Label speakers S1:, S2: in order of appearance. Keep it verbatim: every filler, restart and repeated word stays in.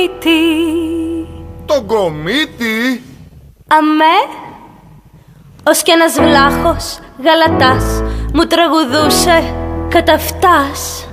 S1: Τον Κομίτη.
S2: Αμέ. Ως κι ένας βλάχος γαλατάς μου τραγουδούσε καταφτάς.